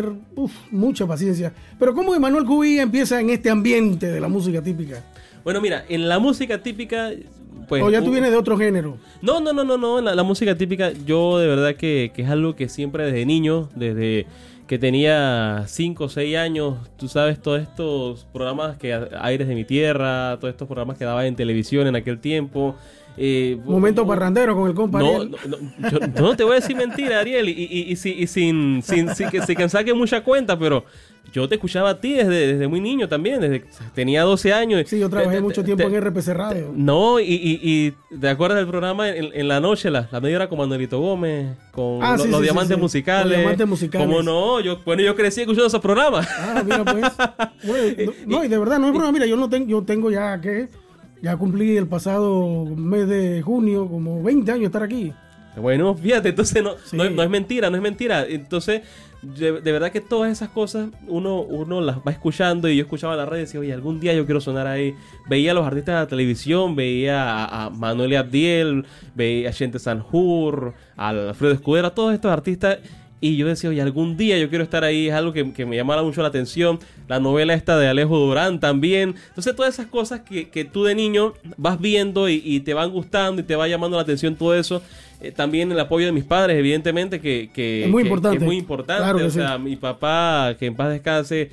tener mucha paciencia. Pero ¿cómo Emanuel Cubilla empieza en este ambiente de la música típica? Bueno, mira, en la música típica... Pues, ¿O ya tú vienes de otro género? No, en la música típica yo de verdad que es algo que siempre desde niño, desde que tenía 5 o 6 años, tú sabes, todos estos programas que Aires de mi Tierra, todos estos programas que daba en televisión en aquel tiempo... Momento parrandero con el compa Ariel. Yo no te voy a decir mentira, Ariel, y sin que saque mucha cuenta, pero yo te escuchaba a ti desde muy niño también, desde que tenía 12 años. Sí, yo trabajé mucho tiempo en RPC Radio. No, y ¿te acuerdas del programa en la noche, la media hora con Manuelito Gómez, con los Diamantes Musicales? Los Diamantes Musicales. ¿Cómo no? Yo crecí escuchando esos programas. Mira pues. Bueno, y de verdad, no es broma, mira, yo tengo ya, ya cumplí el pasado mes de junio, como 20 años de estar aquí. Bueno, fíjate, entonces no es mentira. Entonces, de verdad que todas esas cosas uno las va escuchando, y yo escuchaba la radio y decía, oye, algún día yo quiero sonar ahí. Veía a los artistas de la televisión, veía a Manuel Abdiel, veía a Chente Sanjur, a Alfredo Escudero, a todos estos artistas. Y yo decía, oye, algún día yo quiero estar ahí, es algo que me llamaba mucho la atención. La novela esta de Alejo Durán también. Entonces, todas esas cosas que tú de niño vas viendo y te van gustando y te va llamando la atención todo eso. También el apoyo de mis padres, evidentemente, que es muy importante. Es muy importante. Claro, o sea, mi papá, que en paz descanse,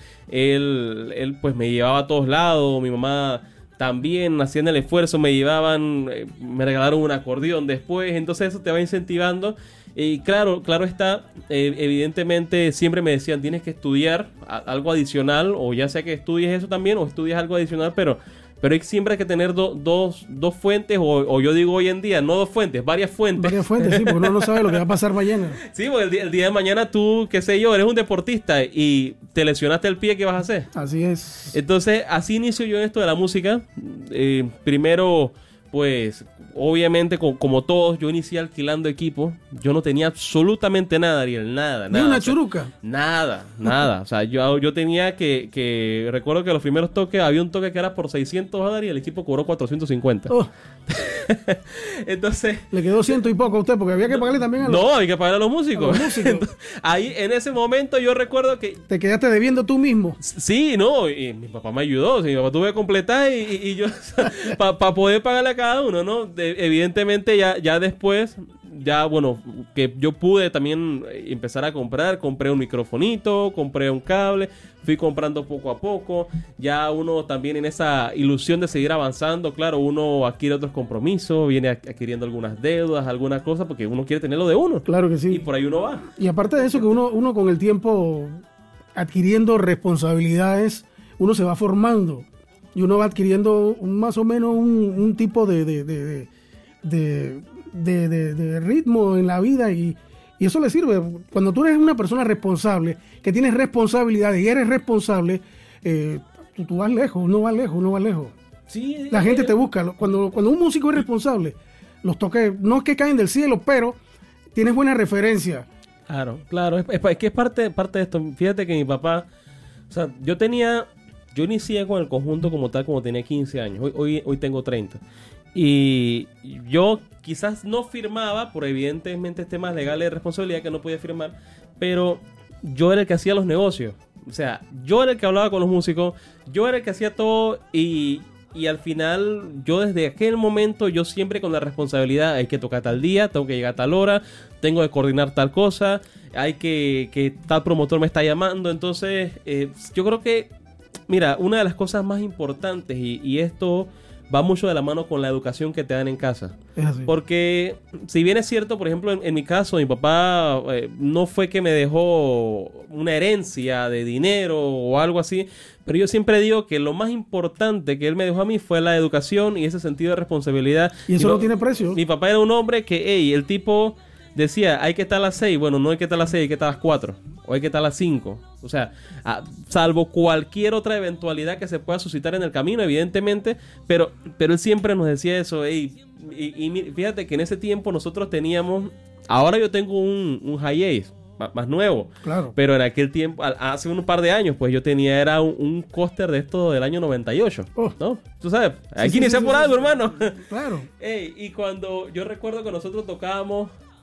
él pues me llevaba a todos lados. Mi mamá también hacían el esfuerzo, me llevaban, me regalaron un acordeón después. Entonces eso te va incentivando. Y claro está, evidentemente siempre me decían, tienes que estudiar algo adicional, o ya sea que estudies eso también, o estudies algo adicional, pero siempre hay que tener dos fuentes, o yo digo hoy en día, no 2 fuentes, varias fuentes. Varias fuentes, sí, porque uno no sabe lo que va a pasar mañana. Sí, porque el día de mañana tú, qué sé yo, eres un deportista y te lesionaste el pie, ¿qué vas a hacer? Así es. Entonces, así inicio yo en esto de la música. Primero, pues, obviamente, como todos, yo inicié alquilando equipo. Yo no tenía absolutamente nada, Ariel, nada. ¿Ni una churuca? Nada. O sea, yo tenía que recuerdo que los primeros toques, había un toque que era por $600 y el equipo cobró $450. Oh. Entonces... Le quedó 100 y poco a usted, porque había que pagarle también a los... No, hay que pagarle a los músicos. Entonces, ahí, en ese momento, yo recuerdo que... ¿Te quedaste debiendo tú mismo? Sí, no, y mi papá me ayudó. Mi papá tuve que completar y yo... para poder pagarle a cada uno, ¿no? Evidentemente, ya después... Ya, bueno, que yo pude también empezar a compré un microfonito, compré un cable, fui comprando poco a poco. Ya uno también en esa ilusión de seguir avanzando, claro, uno adquiere otros compromisos, viene adquiriendo algunas deudas, algunas cosas, porque uno quiere tener lo de uno. Claro que sí. Y por ahí uno va. Y aparte de eso, que uno con el tiempo adquiriendo responsabilidades, uno se va formando y uno va adquiriendo más o menos un tipo de ritmo en la vida, y eso le sirve. Cuando tú eres una persona responsable, que tienes responsabilidades y eres responsable, tú vas lejos, no vas lejos. Sí, la gente te busca. Cuando un músico es responsable, los toques no es que caen del cielo, pero tienes buena referencia. Claro, es que es parte de esto. Fíjate que mi papá, o sea, yo inicié con el conjunto como tal, como tenía 15 años. Hoy tengo 30. Y yo quizás no firmaba por evidentemente temas legales de responsabilidad que no podía firmar, pero yo era el que hacía los negocios. O sea, yo era el que hablaba con los músicos, yo era el que hacía todo, y al final yo desde aquel momento yo siempre con la responsabilidad, hay que tocar tal día, tengo que llegar a tal hora, tengo que coordinar tal cosa, hay que tal promotor me está llamando. Entonces yo creo que, mira, una de las cosas más importantes, y esto va mucho de la mano con la educación que te dan en casa. Es así. Porque si bien es cierto, por ejemplo, en mi caso, mi papá no fue que me dejó una herencia de dinero o algo así, pero yo siempre digo que lo más importante que él me dejó a mí fue la educación y ese sentido de responsabilidad. Y eso no tiene precio. Mi papá era un hombre que, el tipo decía, hay que estar a las 6. Bueno, no hay que estar a las 6, hay que estar a las 4. O hay que estar a las 5. O sea, salvo cualquier otra eventualidad que se pueda suscitar en el camino, evidentemente. Pero él siempre nos decía eso. Y fíjate que en ese tiempo nosotros teníamos... Ahora yo tengo un Hi-Ace más nuevo. Claro. Pero en aquel tiempo, hace un par de años, pues yo tenía, era un coaster de esto del año 98. ¿No? Tú sabes, hay que iniciar por algo, hermano. Claro. Y cuando yo recuerdo que nosotros tocábamos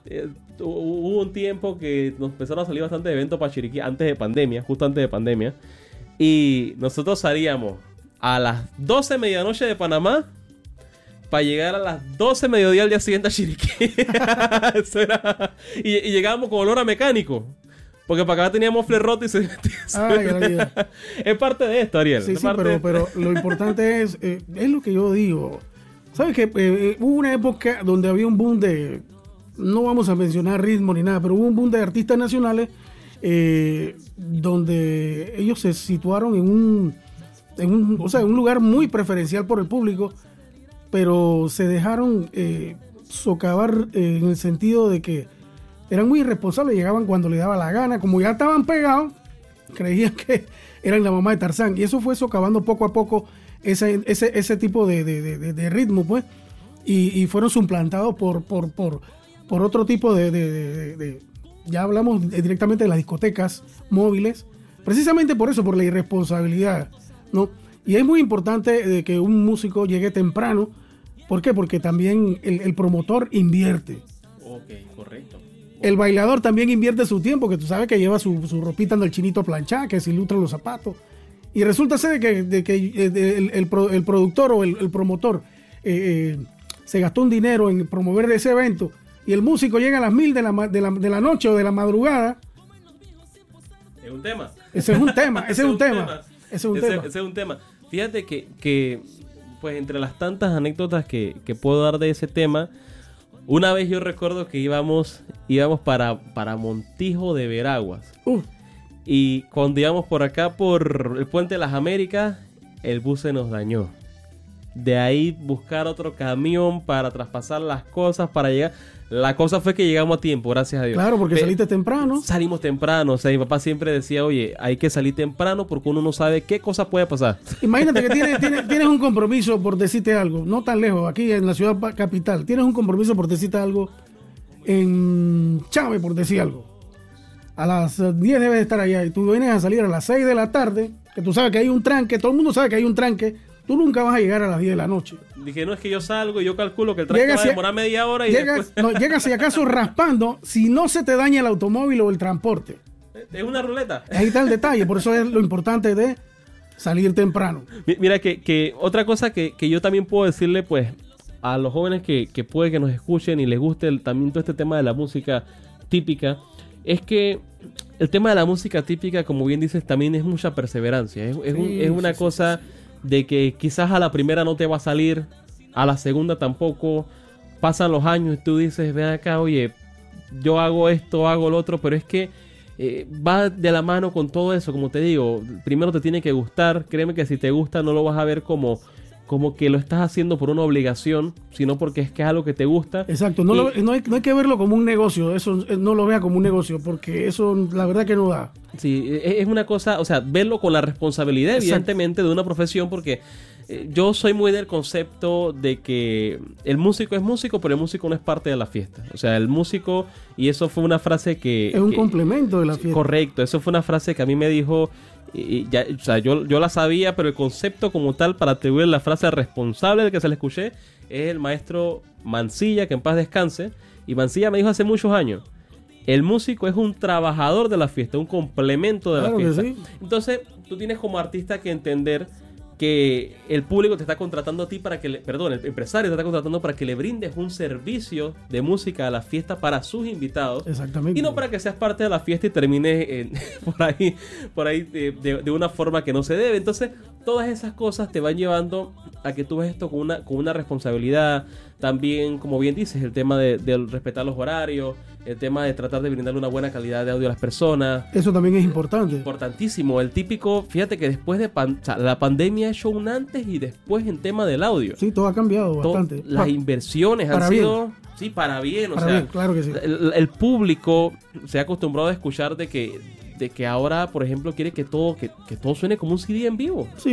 hubo un tiempo que nos empezaron a salir bastantes eventos para Chiriquí antes de pandemia, justo antes de pandemia. Y nosotros salíamos a las 12 medianoche de Panamá para llegar a las 12 mediodía al día siguiente a Chiriquí. Eso era... y llegábamos con olor a mecánico. Porque para acá teníamos flerroto y se... Es parte de esto, Ariel. Sí, pero lo importante es lo que yo digo. ¿Sabes qué? Hubo una época donde había un boom de... No vamos a mencionar ritmo ni nada, pero hubo un boom de artistas nacionales donde ellos se situaron en un lugar muy preferencial por el público, pero se dejaron socavar en el sentido de que eran muy irresponsables, llegaban cuando les daba la gana, como ya estaban pegados, creían que eran la mamá de Tarzán, y eso fue socavando poco a poco ese tipo de ritmo, pues, y fueron suplantados por otro tipo de ya hablamos directamente de las discotecas móviles, precisamente por eso, por la irresponsabilidad, ¿no? Y es muy importante de que un músico llegue temprano. ¿Por qué? Porque también el promotor invierte. Ok, correcto. El bailador también invierte su tiempo, que tú sabes que lleva su ropita del chinito planchada, que se ilustra los zapatos. Y resulta ser de que el productor o el promotor se gastó un dinero en promover ese evento y el músico llega a las 1000 de la noche o de la madrugada. Es un tema. Ese es un tema. Fíjate que pues entre las tantas anécdotas que puedo dar de ese tema, una vez yo recuerdo que íbamos para Montijo de Veraguas. Y cuando íbamos por acá, por el Puente de las Américas, el bus se nos dañó. De ahí buscar otro camión para traspasar las cosas, para llegar. La cosa fue que llegamos a tiempo, gracias a Dios. Claro, porque saliste temprano. Salimos temprano. O sea, mi papá siempre decía, oye, hay que salir temprano porque uno no sabe qué cosa puede pasar. Imagínate que tienes un compromiso por decirte algo, no tan lejos, aquí en la ciudad capital. Tienes un compromiso por decirte algo en Chávez, por decir algo. A las 10 debes de estar allá y tú vienes a salir a las 6 de la tarde, que tú sabes que hay un tranque, todo el mundo sabe que hay un tranque. Tú nunca vas a llegar a las 10 de la noche. Dije, no, es que yo salgo y yo calculo que el tranque va a demorar media hora y llegas si acaso raspando, si no se te daña el automóvil o el transporte. Es una ruleta. Ahí está el detalle, por eso es lo importante de salir temprano. Mira, que otra cosa que yo también puedo decirle, pues, a los jóvenes que puede que nos escuchen y les guste también todo este tema de la música típica, es que el tema de la música típica, como bien dices, también es mucha perseverancia. Es una cosa... de que quizás a la primera no te va a salir, a la segunda tampoco, pasan los años y tú dices, ven acá, oye, yo hago esto, hago lo otro, pero es que va de la mano con todo eso, como te digo, primero te tiene que gustar, créeme que si te gusta no lo vas a ver como que lo estás haciendo por una obligación, sino porque es que es algo que te gusta. Exacto, no hay que verlo como un negocio, eso no lo vea como un negocio, porque eso la verdad que no da. Sí, es una cosa, o sea, verlo con la responsabilidad, evidentemente, de una profesión, porque yo soy muy del concepto de que el músico es músico, pero el músico no es parte de la fiesta. O sea, el músico, y eso fue una frase que... Es un complemento de la fiesta. Correcto, eso fue una frase que a mí me dijo... Y ya, o sea, yo la sabía, pero el concepto como tal para atribuir la frase responsable del que se le escuché es el maestro Mancilla, que en paz descanse. Y Mancilla me dijo hace muchos años, el músico es un trabajador de la fiesta, un complemento de la fiesta. Sí. Entonces tú tienes como artista que entender que el público te está contratando a ti para que el empresario te está contratando para que le brindes un servicio de música a la fiesta para sus invitados. Exactamente. Y no para que seas parte de la fiesta y termines por ahí de una forma que no se debe. Entonces, todas esas cosas te van llevando a que tú ves esto con una responsabilidad. También, como bien dices, el tema de respetar los horarios, el tema de tratar de brindarle una buena calidad de audio a las personas. Eso también es importante. Importantísimo. El típico, fíjate que después de la pandemia ha hecho un antes y después en tema del audio. Sí, todo ha cambiado bastante. Las inversiones han sido... Sí, para bien. Para bien, claro que sí. El público se ha acostumbrado a escuchar de que ahora, por ejemplo, quiere que todo suene como un CD en vivo. Sí.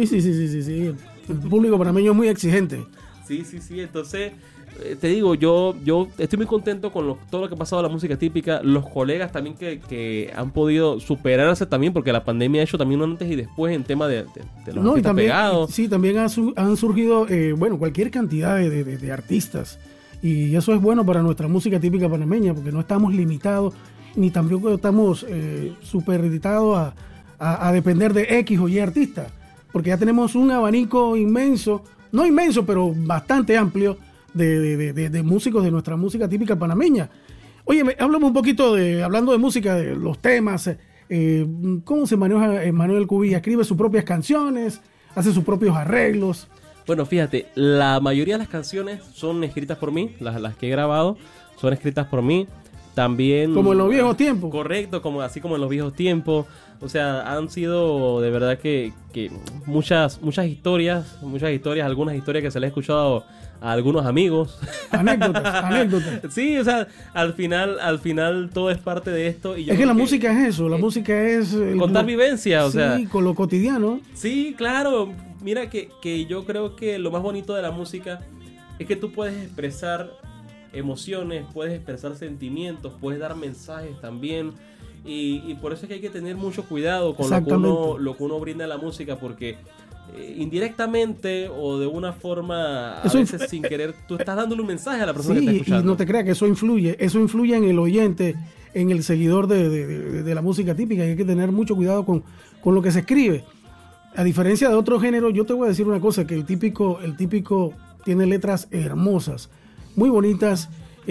El público panameño es muy exigente. Sí. Entonces... te digo, yo estoy muy contento con todo lo que ha pasado a la música típica. Los colegas también que han podido superarse también, porque la pandemia ha hecho también un antes y después en tema de los artistas pegados. Sí, también han surgido, cualquier cantidad de artistas Y eso es bueno para nuestra música típica panameña, porque no estamos limitados, ni tampoco estamos superditados a depender de X o Y artistas, porque ya tenemos un abanico inmenso, no inmenso, pero bastante amplio de músicos de nuestra música típica panameña. Oye, háblame un poquito hablando de música, de los temas, ¿cómo se maneja Manuel Cubilla? ¿Escribe sus propias canciones? ¿Hace sus propios arreglos? Bueno, fíjate, la mayoría de las canciones son escritas por mí, las que he grabado son escritas por mí. También... Como en los viejos tiempos. Correcto, así como en los viejos tiempos. O sea, han sido de verdad que muchas historias, algunas historias que se le he escuchado a algunos amigos. Anécdotas. Sí, o sea, al final todo es parte de esto. Y yo es que la música es eso, la música es... contar vivencia, o sea. Sí, con lo cotidiano. Sí, claro. Mira que yo creo que lo más bonito de la música es que tú puedes expresar emociones, puedes expresar sentimientos, puedes dar mensajes también. Y por eso es que hay que tener mucho cuidado con lo que uno brinda a la música, porque indirectamente o de una forma a veces sin querer tú estás dándole un mensaje a la persona que está escuchando. Y no te creas que eso influye en el oyente, en el seguidor de la música típica, y hay que tener mucho cuidado con lo que se escribe. A diferencia de otros géneros, yo te voy a decir una cosa, que el típico tiene letras hermosas, muy bonitas,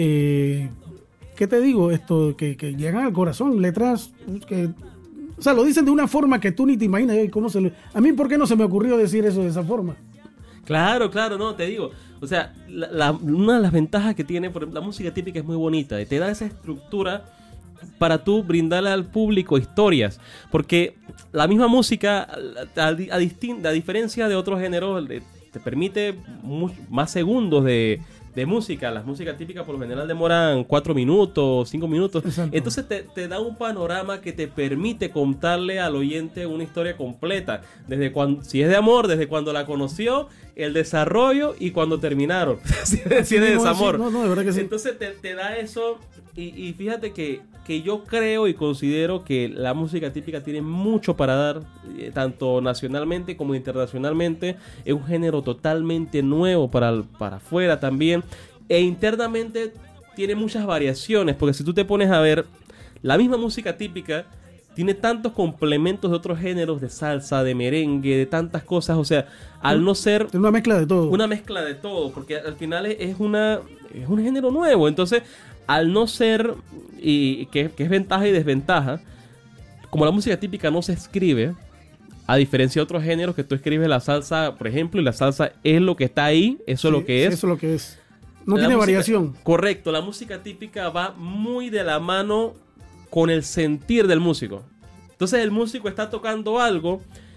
¿qué te digo? Que llegan al corazón, letras que, o sea, lo dicen de una forma que tú ni te imaginas. A mí, ¿por qué no se me ocurrió decir eso de esa forma? Claro, no, te digo, o sea, una de las ventajas que tiene la música típica es muy bonita, y te da esa estructura para tú brindarle al público historias, porque la misma música, a diferencia de otros géneros, te permite más segundos de música. Las músicas típicas por lo general demoran 4 minutos, 5 minutos. Exacto. Entonces te da un panorama que te permite contarle al oyente una historia completa. Si es de amor, desde cuando la conoció, el desarrollo y cuando terminaron. si es de desamor. No, de verdad que sí. Entonces te da eso. Y fíjate que yo creo y considero que la música típica tiene mucho para dar, tanto nacionalmente como internacionalmente. Es un género totalmente nuevo para afuera también. E internamente tiene muchas variaciones, porque si tú te pones a ver, la misma música típica tiene tantos complementos de otros géneros, de salsa, de merengue, de tantas cosas. O sea, al no ser... Es una mezcla de todo. Una mezcla de todo, porque al final es un género nuevo. Entonces, al no ser, y que es ventaja y desventaja, como la música típica no se escribe, a diferencia de otros géneros que tú escribes la salsa, por ejemplo, y la salsa es lo que está ahí, eso es lo que es. Eso es lo que es. No tiene variación. Correcto, la música típica va muy de la mano con el sentir del músico. Entonces el músico está tocando algo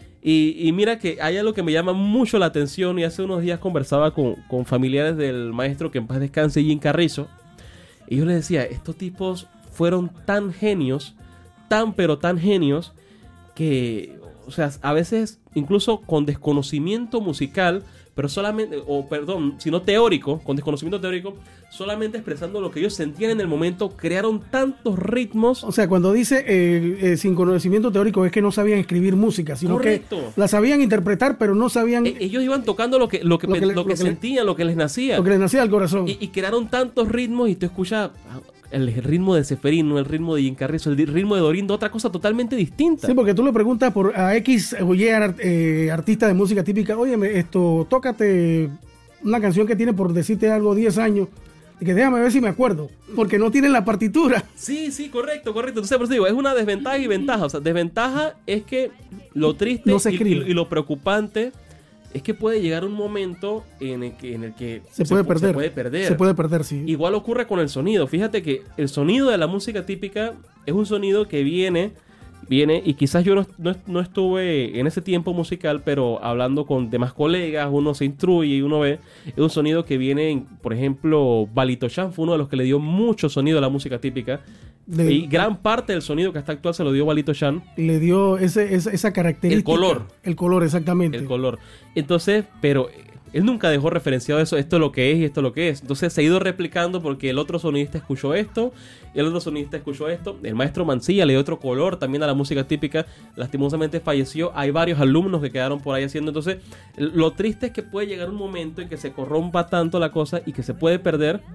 y mira que hay algo que me llama mucho la atención, y hace unos días conversaba con familiares del maestro, que en paz descanse, Jim Carrizo, y yo les decía, estos tipos fueron tan genios, pero tan genios, que, o sea, a veces incluso con desconocimiento musical, pero solamente, sino teórico, con desconocimiento teórico, solamente expresando lo que ellos sentían en el momento, crearon tantos ritmos. O sea, cuando dice sin conocimiento teórico, es que no sabían escribir música, sino correcto, que la sabían interpretar, pero no sabían... Ellos iban tocando lo que sentían, lo que les nacía. Lo que les nacía al corazón. Y crearon tantos ritmos, y tú escuchas el ritmo de Seferino, el ritmo de Jim Carrizo, el ritmo de Dorindo, otra cosa totalmente distinta. Sí, porque tú le preguntas a X o Y artista de música típica, óyeme, tócate una canción que tiene, por decirte algo, 10 años, y que déjame ver si me acuerdo, porque no tienen la partitura. Sí, correcto. Entonces, por eso digo, es una desventaja y ventaja. O sea, desventaja es que lo triste no se escribe. Y lo preocupante es que puede llegar un momento en el que se puede perder. Se puede perder, sí. Igual ocurre con el sonido. Fíjate que el sonido de la música típica es un sonido que viene, y quizás yo no estuve en ese tiempo musical, pero hablando con demás colegas, uno se instruye y uno ve, es un sonido que viene, por ejemplo, Balito-Chan fue uno de los que le dio mucho sonido a la música típica. Y gran parte del sonido que está actual se lo dio Balito-Chan. Le dio esa característica. El color, exactamente. El color. Entonces, pero él nunca dejó referenciado eso, esto es lo que es y esto es lo que es. Entonces se ha ido replicando porque el otro sonidista escuchó esto, y el otro sonidista escuchó esto. El maestro Mancilla le dio otro color también a la música típica. Lastimosamente falleció. Hay varios alumnos que quedaron por ahí haciendo. Entonces, lo triste es que puede llegar un momento en que se corrompa tanto la cosa y que se puede perder.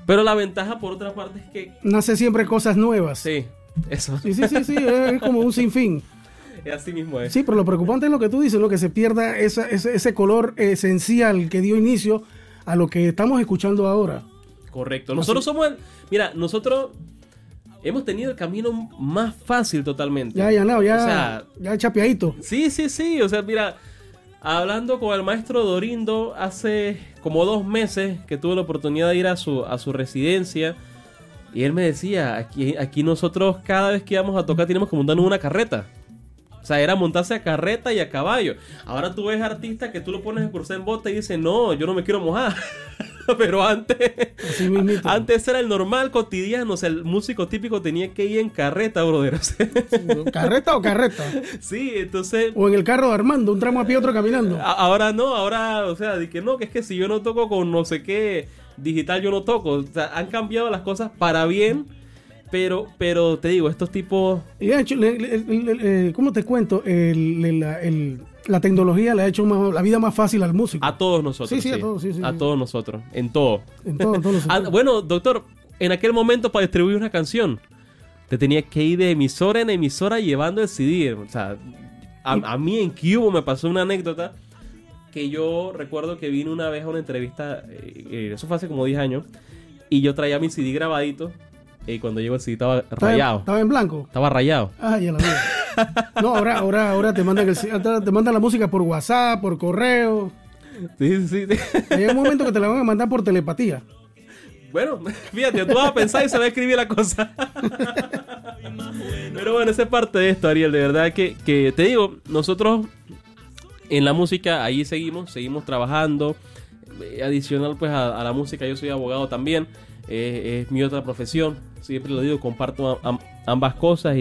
Pero la ventaja, por otra parte, es que... nace siempre cosas nuevas. Sí, eso. Sí, es como un sinfín. Así mismo es. Sí, pero lo preocupante es lo que tú dices, lo que se pierda ese color esencial que dio inicio a lo que estamos escuchando ahora. Correcto. Nosotros nosotros hemos tenido el camino más fácil totalmente. Ya chapeadito. Sí. O sea, mira, hablando con el maestro Dorindo hace como 2 meses que tuve la oportunidad de ir a su residencia, y él me decía, aquí nosotros cada vez que íbamos a tocar tenemos que montarnos una carreta. O sea, era montarse a carreta y a caballo. Ahora tú ves artistas que tú lo pones a cruzar en bota y dices, no, yo no me quiero mojar. Pero antes era el normal cotidiano. O sea, el músico típico tenía que ir en carreta, brother. ¿Carreta o carreta? Sí, entonces... o en el carro de Armando, un tramo a pie, otro caminando. Ahora no, o sea, de que no, que es que si yo no toco con no sé qué digital, yo no toco. O sea, han cambiado las cosas para bien. Pero te digo, estos tipos... Y de hecho, ¿cómo te cuento? La tecnología le ha hecho la vida más fácil al músico. A todos nosotros. Sí. A todos, sí. A todos nosotros, en todo. En todo. Bueno, doctor, en aquel momento para distribuir una canción, te tenías que ir de emisora en emisora llevando el CD. O sea, a mí en Cubo me pasó una anécdota que yo recuerdo que vine una vez a una entrevista, eso fue hace como 10 años, y yo traía mi CD grabadito. Y cuando llegó el CD estaba rayado. ¿Estaba en blanco? Estaba rayado. Ah, ya la vi. No, ahora te mandan la música por WhatsApp, por correo. Sí. Hay un momento que te la van a mandar por telepatía. Bueno, fíjate, tú vas a pensar y se va a escribir la cosa. Pero bueno, esa es parte de esto, Ariel. De verdad que te digo, nosotros en la música ahí seguimos trabajando. Adicional pues a la música, yo soy abogado también. Es mi otra profesión, siempre lo digo, comparto ambas cosas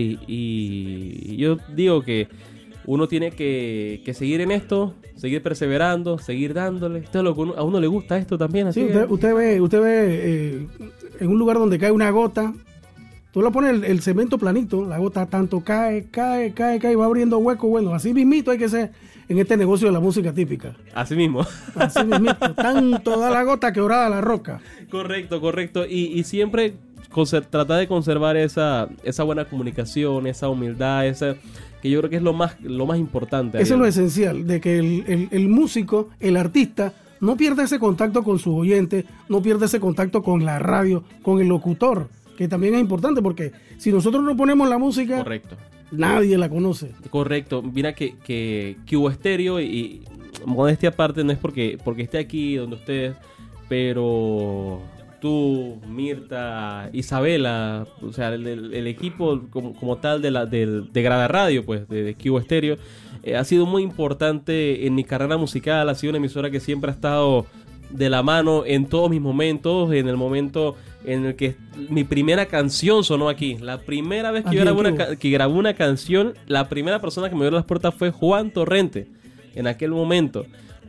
y yo digo que uno tiene que seguir en esto, seguir perseverando, seguir dándole. Esto es lo que a uno le gusta esto también. Así sí, usted ve en un lugar donde cae una gota, tú le pones el cemento planito, la gota tanto cae, va abriendo hueco. Bueno, así mismito hay que ser en este negocio de la música típica. Así mismo. Así mismito, tanto da la gota que orada la roca. Correcto. Y siempre tratar de conservar esa buena comunicación, esa humildad, que yo creo que es lo más importante. Eso es lo esencial, de que el músico, el artista, no pierda ese contacto con sus oyentes, no pierda ese contacto con la radio, con el locutor, que también es importante, porque si nosotros no ponemos la música... Correcto. Nadie la conoce. Correcto. Mira que Cubo Estéreo, y modestia aparte, no es porque esté aquí donde ustedes, pero tú, Mirta, Isabela, o sea, el equipo como tal de Grada Radio, pues, de Cubo Estéreo, ha sido muy importante en mi carrera musical. Ha sido una emisora que siempre ha estado de la mano en todos mis momentos, en el momento en el que mi primera canción sonó aquí. La primera vez que yo grabé una canción, la primera persona que me abrió las puertas fue Juan Torrente, en aquel momento.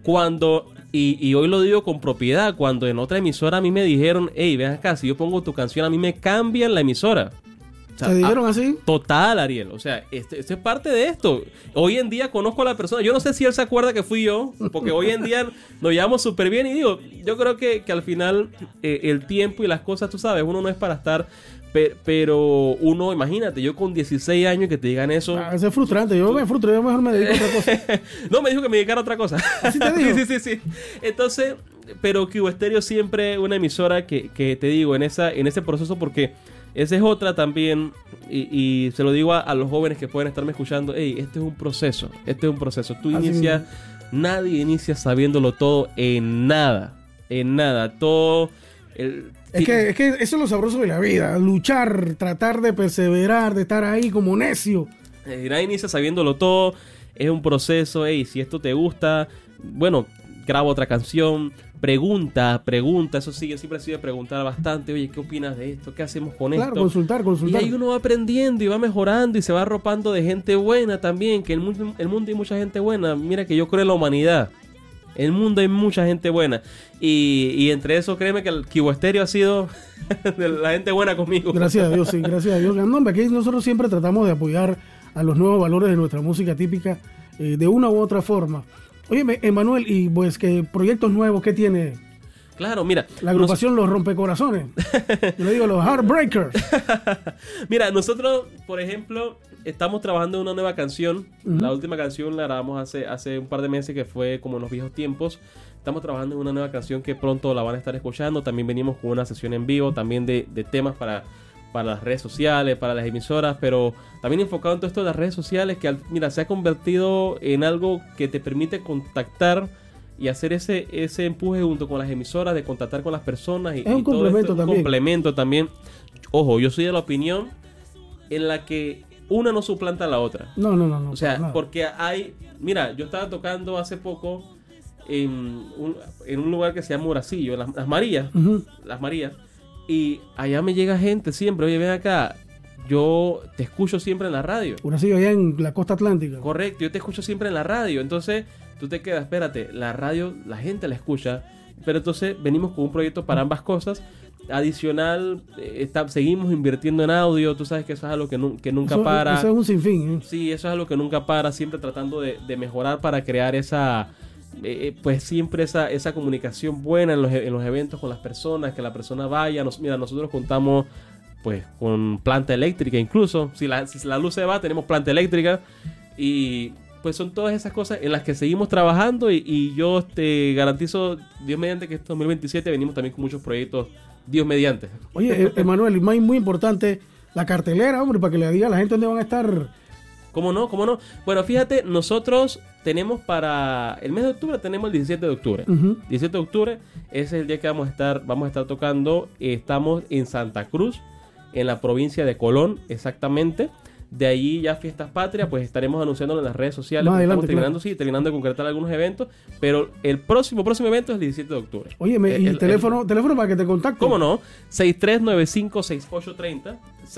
Y hoy lo digo con propiedad, cuando en otra emisora a mí me dijeron, hey, ven acá, si yo pongo tu canción a mí me cambian la emisora. O sea, ¿te dijeron así? Total, Ariel. O sea, esto es parte de esto. Hoy en día conozco a la persona. Yo no sé si él se acuerda que fui yo, porque hoy en día nos llevamos súper bien. Y digo, yo creo que al final el tiempo y las cosas, tú sabes, uno no es para estar... Pero uno, imagínate, yo con 16 años que te digan eso... Eso es frustrante. Yo me frustro, yo mejor me dedico a otra cosa. No, me dijo que me dedicara a otra cosa. ¿Así te digo? Sí. Entonces, pero Cubo Estéreo siempre una emisora que te digo, en ese proceso, porque... esa es otra también, y se lo digo a los jóvenes que pueden estarme escuchando, hey, este es un proceso. Tú inicias, nadie inicia sabiéndolo todo en nada, todo... Es que eso es lo sabroso de la vida, luchar, tratar de perseverar, de estar ahí como necio. Nadie inicia sabiéndolo todo, es un proceso. Hey, si esto te gusta, bueno, grabo otra canción, pregunta, eso sí, siempre ha sido preguntar bastante. Oye, ¿qué opinas de esto? ¿Qué hacemos con esto? Consultar. Y ahí uno va aprendiendo y va mejorando y se va arropando de gente buena también, que el mundo hay mucha gente buena. Mira que yo creo en la humanidad. En el mundo hay mucha gente buena. Y entre eso, créeme que el Cubo Estéreo ha sido de la gente buena conmigo. Gracias a Dios, sí, gracias a Dios. No, hombre, aquí nosotros siempre tratamos de apoyar a los nuevos valores de nuestra música típica de una u otra forma. Oye, Emanuel, y pues, ¿qué proyectos nuevos qué tiene? Claro, mira. La agrupación Los Rompecorazones. Yo le digo los Heartbreakers. Mira, nosotros, por ejemplo, estamos trabajando en una nueva canción. La última canción la grabamos hace un par de meses, que fue como en los viejos tiempos. Estamos trabajando en una nueva canción que pronto la van a estar escuchando. También venimos con una sesión en vivo, también de temas para las redes sociales, para las emisoras, pero también enfocado en todo esto de las redes sociales, que mira, se ha convertido en algo que te permite contactar y hacer ese empuje junto con las emisoras de contactar con las personas. Es un complemento también. Un complemento también. Ojo, yo soy de la opinión en la que una no suplanta a la otra. No. O sea, porque mira, yo estaba tocando hace poco en un lugar que se llama Uracillo, Las Marías. Las Marías. Y allá me llega gente siempre, oye, ven acá, yo te escucho siempre en la radio. Uracillo, allá en la costa atlántica. Correcto, yo te escucho siempre en la radio. Entonces, tú te quedas, espérate, la radio, la gente la escucha. Pero entonces venimos con un proyecto para ambas cosas. Adicional, seguimos invirtiendo en audio. Tú sabes que eso es algo que nunca para. Eso es un sinfín, ¿eh? Sí, eso es algo que nunca para. Siempre tratando de mejorar para crear pues siempre esa comunicación buena en los eventos con las personas, que la persona vaya. Mira, nosotros contamos pues con planta eléctrica, incluso si la luz se va, tenemos planta eléctrica, y pues son todas esas cosas en las que seguimos trabajando, y yo te garantizo, Dios mediante, que este 2027 venimos también con muchos proyectos, Dios mediante. Oye, Emanuel, y muy importante, la cartelera, hombre, para que le diga a la gente dónde van a estar. ¿Cómo no? Bueno, fíjate, nosotros tenemos para el mes de octubre, tenemos el 17 de octubre. 17 de octubre, ese es el día que vamos a estar tocando. Estamos en Santa Cruz, en la provincia de Colón, exactamente. De ahí ya Fiestas Patrias, pues estaremos anunciándolo en las redes sociales. Adelante, estamos terminando de concretar algunos eventos, pero el próximo evento es el 17 de octubre. Oye, ¿y el teléfono para que te contacten? ¿Cómo no? 6395-6830.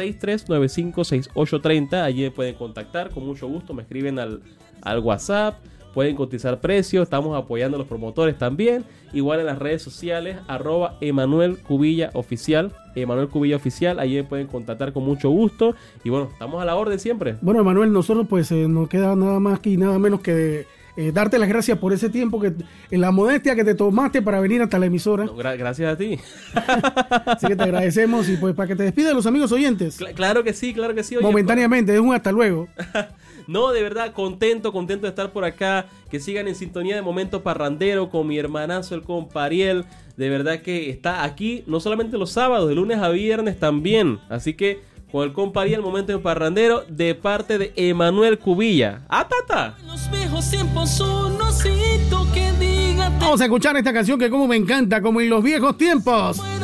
6395-6830. Allí pueden contactar con mucho gusto. Me escriben al WhatsApp. Pueden cotizar precios. Estamos apoyando a los promotores también. Igual en las redes sociales, @Emanuel Cubilla Oficial. Emanuel Cubilla Oficial. Allí me pueden contactar con mucho gusto. Y bueno, estamos a la orden siempre. Bueno, Emanuel, nosotros pues nos queda nada más y nada menos que darte las gracias por ese tiempo, en la modestia que te tomaste para venir hasta la emisora. No, gracias a ti. Así que te agradecemos, y pues para que te despidas de los amigos oyentes. Claro que sí. Oye, momentáneamente, es un hasta luego. No, de verdad, contento de estar por acá. Que sigan en sintonía de Momento Parrandero con mi hermanazo, el compa Ariel. De verdad que está aquí, no solamente los sábados, de lunes a viernes también. Así que con el compa Ariel, Momento Parrandero, de parte de Emanuel Cubilla. ¡Atata! Los viejos tiempos, un osito que diga. Vamos a escuchar esta canción que como me encanta, como en los viejos tiempos.